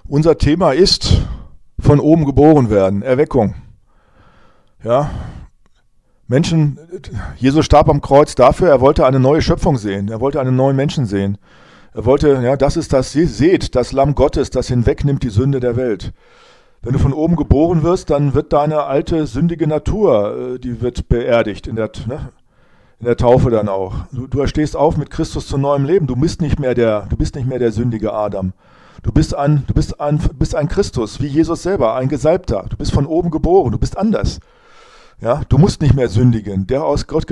Unser Thema ist von oben geboren werden, Erweckung. Ja, Jesus starb am Kreuz dafür, er wollte eine neue Schöpfung sehen, er wollte einen neuen Menschen sehen. Er wollte, ja, seht, das Lamm Gottes, das hinwegnimmt die Sünde der Welt. Wenn du von oben geboren wirst, dann wird deine alte sündige Natur, die wird beerdigt in der Taufe dann auch. Du stehst auf mit Christus zu neuem Leben. Du bist nicht mehr der sündige Adam. Du bist ein Christus, wie Jesus selber, ein Gesalbter. Du bist von oben geboren, du bist anders. Ja, du musst nicht mehr sündigen. Der aus Gott